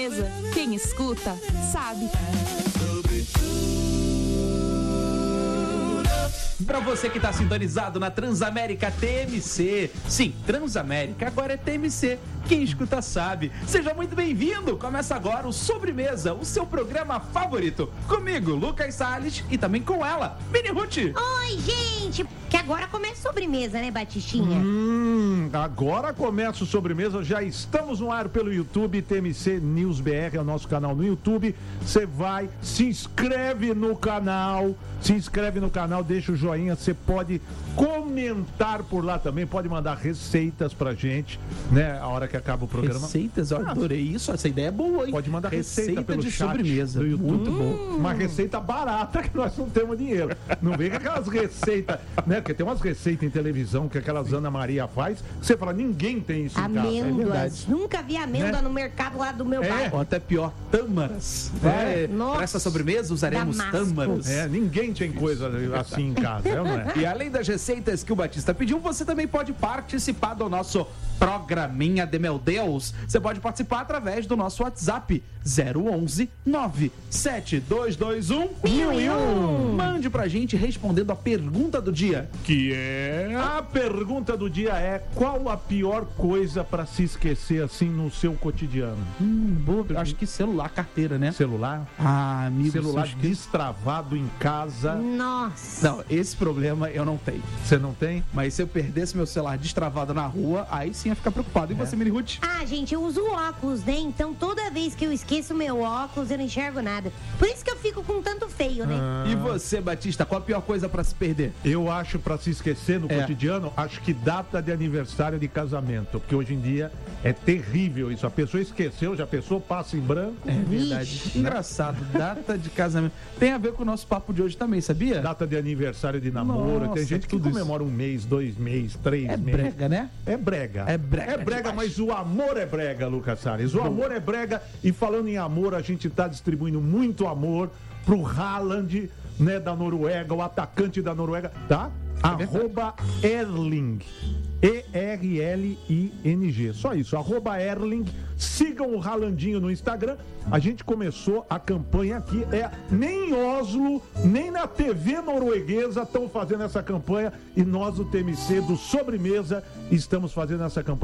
Sobremesa. Quem escuta, sabe. Para você que está sintonizado na Transamérica TMC. Sim, Transamérica agora é TMC. Quem escuta sabe. Seja muito bem-vindo. Começa agora o Sobremesa, o seu programa favorito. Comigo, Lucas Salles, e também com ela, Mini Ruth. Oi, gente. Que agora começa a sobremesa, né, Batistinha? Agora começa o Sobremesa. Já estamos no ar pelo YouTube. TMC News BR é o nosso canal no YouTube. Você vai, se inscreve no canal. Deixa o joinha. Você pode comentar por lá também. Pode mandar receitas pra gente, né? A hora que acaba o programa. Receitas? Eu adorei isso. Essa ideia é boa, hein? Pode mandar receita pelo de chat sobremesa do YouTube. Muito bom. Uma receita barata, que nós não temos dinheiro. Não vem com aquelas receitas, né? Porque tem umas receitas em televisão que aquelas Ana Maria faz, que você fala, ninguém tem isso em casa. Amêndoas. Nunca vi amêndoa no mercado lá do meu bairro. Ou até pior, tâmaras. Para essa sobremesa usaremos tâmaras. Ninguém tem coisa assim em casa, não é? E além das receitas que o Batista pediu, você também pode participar do nosso programinha de meu Deus. Você pode participar através do nosso WhatsApp 011 97221 1001. Mande pra gente respondendo a pergunta do dia, que é... A pergunta do dia é: qual a pior coisa pra se esquecer assim no seu cotidiano? Boa, acho que celular, carteira, né? Celular? Ah, amigo, celular destravado em casa. Nossa. Não, esse problema eu não tenho. Você não tem? Mas se eu perdesse meu celular destravado na rua, aí sim ia ficar preocupado. E você, Mini Ruth? Ah, gente, eu uso óculos, né? Então toda vez que eu esqueço meu óculos, eu não enxergo nada. Por isso que eu fico com tanto feio, né? E você, Batista, qual a pior coisa pra se perder? Eu acho, pra se esquecer no cotidiano, acho que data de aniversário de casamento. Porque hoje em dia é terrível isso. A pessoa esqueceu, já a pessoa passa em branco. É verdade. Engraçado, data de casamento. Tem a ver com o nosso papo de hoje também, sabia? Data de aniversário de namoro. Nossa, tem gente que comemora 1 mês, 2 meses, 3 meses. É brega, né? É brega. É brega. É brega, mas o amor é brega, Lucas Salles. O amor é brega. E falando em amor, a gente tá distribuindo muito amor pro Haaland, né, da Noruega, o atacante da Noruega, tá? @Erling. ERLING. Só isso, @Erling. Sigam o Haalandinho no Instagram. A gente começou a campanha aqui. Nem em Oslo, nem na TV norueguesa estão fazendo essa campanha. E nós, do TMC, do Sobremesa, estamos fazendo essa campanha.